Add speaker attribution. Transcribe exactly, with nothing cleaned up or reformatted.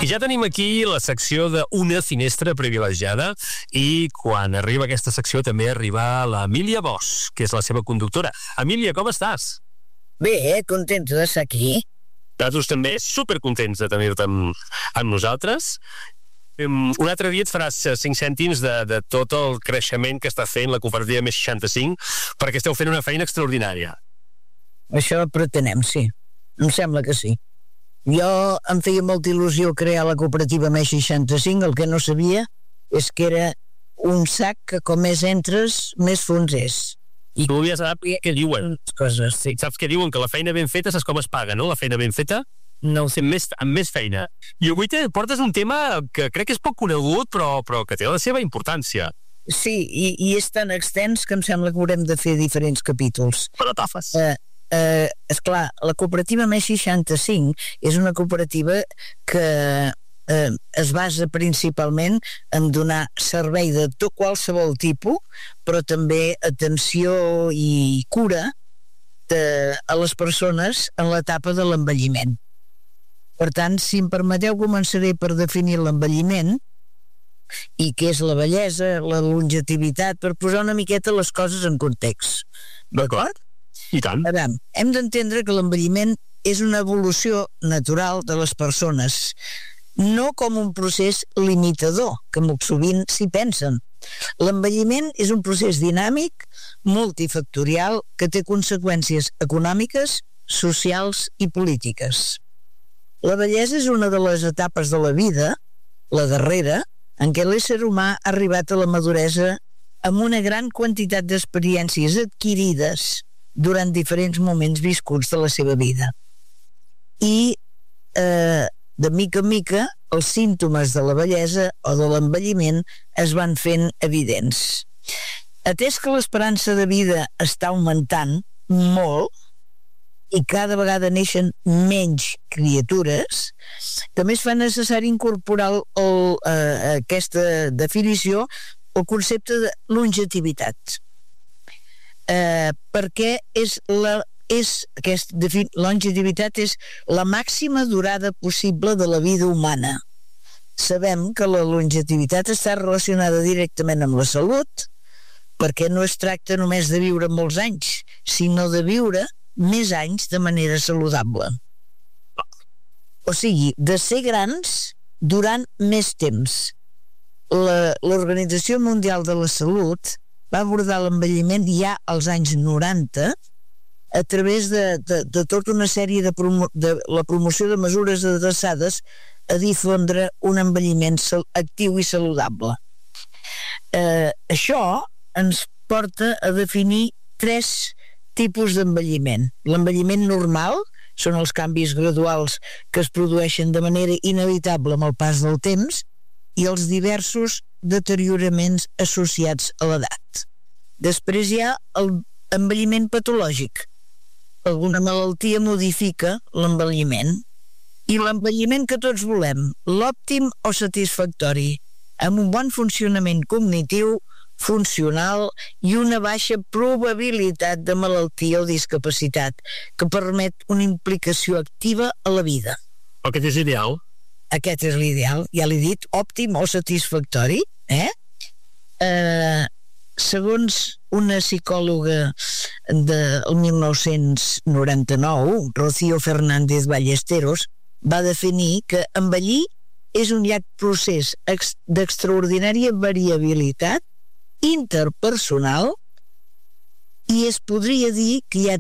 Speaker 1: I ja tenim aquí la secció d'Una finestra privilegiada i quan arriba aquesta secció també arriba l'Emília Bosch, que és la seva conductora. Emília, com estàs?
Speaker 2: Bé, contents de ser aquí.
Speaker 1: Nosaltres també supercontents de tenir-te amb, amb nosaltres. Um, un altre dia et faràs cinc cèntims de, de tot el creixement que està fent la cooperativa Més seixanta-cinc, perquè esteu fent una feina extraordinària.
Speaker 2: Això pretenem, sí. Em sembla que sí. Jo em feia molta il·lusió crear la cooperativa Més seixanta-cinc, el que no sabia és que era un sac que com més entres, més fons és.
Speaker 1: I tu ja saps què diuen.
Speaker 2: Coses, sí.
Speaker 1: Saps què diuen? Que la feina ben feta saps com es paga, no? La feina ben feta no ho sé, amb més, amb més feina. I avui te portes un tema que crec que és poc conegut, però, però que té la seva importància.
Speaker 2: Sí, i, i és tan extens que em sembla que haurem de fer diferents capítols.
Speaker 1: Però tofes.
Speaker 2: Eh, eh, esclar, la cooperativa Més seixanta-cinc és una cooperativa que eh, es basa principalment en donar servei de tot qualsevol tipus, però també atenció i cura de, a les persones en l'etapa de l'envelliment. Per tant, si em permeteu, començaré per definir l'envelliment i què és la bellesa, la longevitat, per posar una miqueta les coses en context.
Speaker 1: D'acord? I tant.
Speaker 2: A veure, hem d'entendre que l'envelliment és una evolució natural de les persones, no com un procés limitador, que molt sovint s'hi pensen. L'envelliment és un procés dinàmic, multifactorial, que té conseqüències econòmiques, socials i polítiques. La bellesa és una de les etapes de la vida, la darrera, en què l'ésser humà ha arribat a la maduresa amb una gran quantitat d'experiències adquirides durant diferents moments viscuts de la seva vida. I, eh, de mica en mica, els símptomes de la bellesa o de l'envelliment es van fent evidents. Atès que l'esperança de vida està augmentant molt, i cada vegada neixen menys criatures, també es fa necessari incorporar el, el, eh, aquesta definició el concepte de longevitat. Eh, perquè és la, és, aquesta longevitat és la màxima durada possible de la vida humana. Sabem que la longevitat està relacionada directament amb la salut, perquè no es tracta només de viure molts anys, sinó de viure més anys de manera saludable. O sigui, de ser grans durant més temps. L'Organització Mundial de la Salut va abordar l'envelliment ja als anys noranta a través de, de, de tota una sèrie de, promo, de la promoció de mesures adreçades a difondre un envelliment actiu i saludable. Eh, això ens porta a definir tres tipus d'envelliment. L'envelliment normal són els canvis graduals que es produeixen de manera inevitable amb el pas del temps i els diversos deterioraments associats a l'edat. Després hi ha l'envelliment patològic. Alguna malaltia modifica l'envelliment. I l'envelliment que tots volem, l'òptim o satisfactori, amb un bon funcionament cognitiu, funcional i una baixa probabilitat de malaltia o discapacitat que permet una implicació activa a la vida.
Speaker 1: Aquest és ideal.
Speaker 2: Aquest és l'ideal, ja l'he dit, òptim o satisfactori, eh? Eh, segons una psicòloga del mil nou-cents noranta-nou, Rocío Fernández Ballesteros, va definir que envellir és un llarg procés d'extraordinària variabilitat interpersonal i es podria dir que hi ha